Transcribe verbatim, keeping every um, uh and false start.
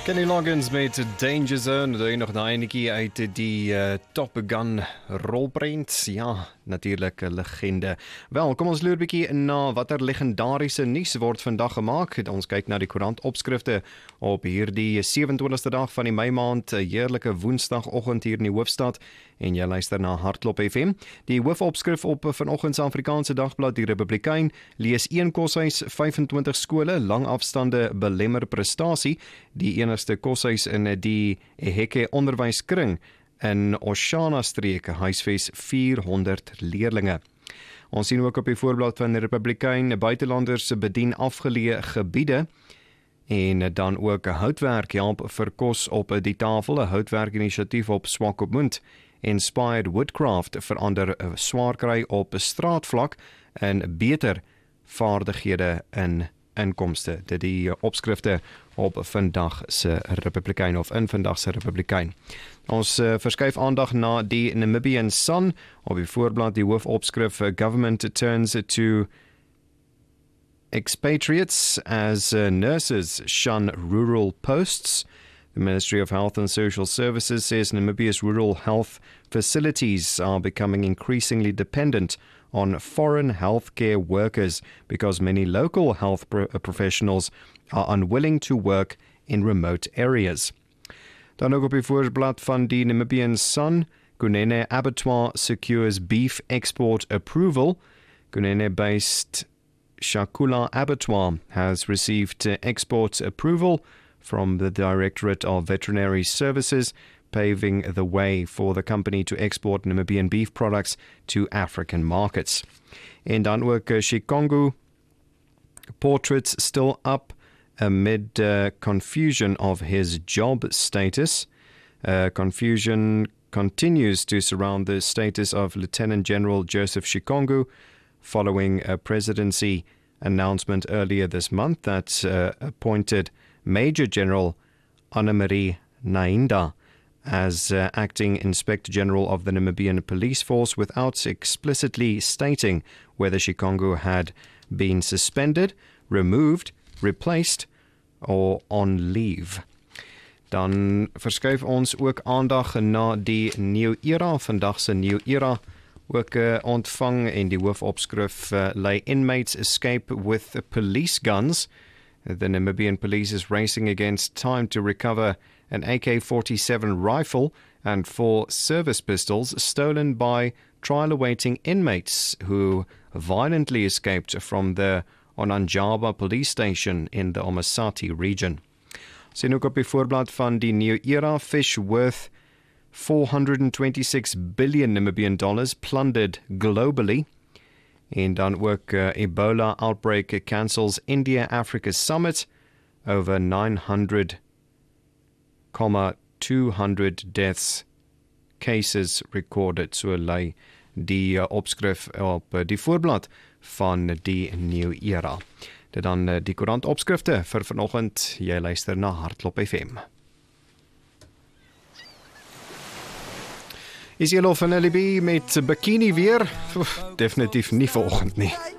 Kenny Loggins met Danger Zone, dat is nog een enetjie uit die uh, Top Gun rolprent. Ja, natuurlik 'n legende. Wel, kom ons loer 'n bietjie na watter legendariese nuus word vandag gemaak. Ons kyk na die koerantopskrifte op hierdie sewentwintigste dag van die Mei maand, 'n heerlike woensdagoggend hier in die hoofstad. En jy luister na Hartklop F M. Die hoofopskrif op vanoggend se Afrikaanse dagblad, die Republikein, lees een koshuis, vyfentwintig skole, langafstande belemmer prestasie. Die enigste koshuis in die Eheke onderwyskring in Oshana streek huisves vierhonderd leerlinge. Ons sien ook op die voorblad van die Republikein, buitelanders bedien afgeleë gebiede. En dan ook houtwerk help vir kos op die tafel, 'n houtwerkinisiatief op Swakopmund. Inspired Woodcraft verander swaarkry op straatvlak en beter vaardighede in inkomste. Dit die opskrifte op vandag se Republikein of in vandag se Republikein. Ons uh, verskuif aandag na die Namibian Sun op die voorblad, die hoofopskrif uh, Government turns to expatriates as uh, nurses shun rural posts. The Ministry of Health and Social Services says Namibia's rural health facilities are becoming increasingly dependent on foreign healthcare workers because many local health pro- professionals are unwilling to work in remote areas. Dan ook op die voorblad van die Namibian Sun, Kunene Abattoir secures beef export approval. Kunene-based Shakula Abattoir has received export approval from the Directorate of Veterinary Services, paving the way for the company to export Namibian beef products to African markets. En dan ook uh, Shikongu, portraits still up amid uh, confusion of his job status. Uh, confusion continues to surround the status of Lieutenant General Joseph Shikongu following a presidency announcement earlier this month that uh, appointed Major General Anna-Marie Nainda as uh, acting Inspector General of the Namibian Police Force without explicitly stating whether Shikongu had been suspended, removed, replaced or on leave. Dan verskuif ons ook aandag na die New Era, vandag se New Era ook uh, ontvang en die hoofopskrif uh, lay inmates escape with police guns. The Namibian police is racing against time to recover an A K forty-seven rifle and four service pistols stolen by trial-awaiting inmates who violently escaped from the Onanjaba police station in the Omasati region. Sien ook op die voorblad van die New Era, fish worth four hundred twenty-six billion Namibian dollars plundered globally. En dan ook uh, Ebola outbreak cancels India-Africa summit, over nine hundred two hundred deaths, cases recorded. So lei die uh, opskrif op uh, die voorblad van die New Era. Dit dan uh, die koerantopskrifte vir vanoggend. Jy luister na Hartklop F M. Is jy al van L B met bikini weer? Oef, definitief nie vanoggend nie.